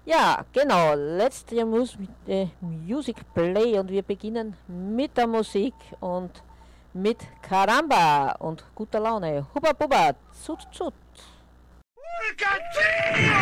Ja, genau. Letzte Music Play und wir beginnen mit der Musik und mit Caramba und guter Laune. Hubba Bubba, zut zut. Castillo!